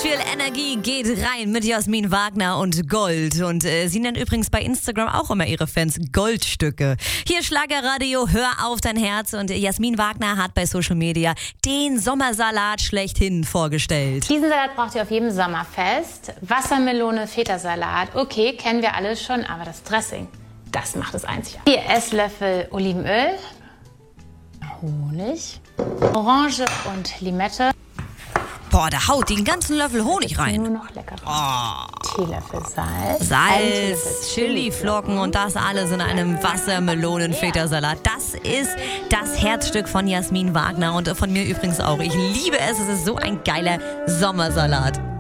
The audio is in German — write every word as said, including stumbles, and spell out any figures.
viel Energie geht rein mit Jasmin Wagner und Gold. Und äh, sie nennt übrigens bei Instagram auch immer ihre Fans Goldstücke. Hier Schlagerradio, hör auf dein Herz. Und Jasmin Wagner hat bei Social Media den Sommersalat schlechthin vorgestellt. Diesen Salat braucht ihr auf jedem Sommerfest. Wassermelone, Feta-Salat, okay, kennen wir alles schon, aber das Dressing, das macht es einzigartig. Vier Esslöffel Olivenöl, Honig, Orange und Limette. Boah, da haut den ganzen Löffel Honig rein. Nur noch lecker. Oh. Teelöffel Salz. Salz, Chiliflocken und das alles in einem Wassermelonen-Feta-Salat. Das ist das Herzstück von Jasmin Wagner und von mir übrigens auch. Ich liebe es, es ist so ein geiler Sommersalat.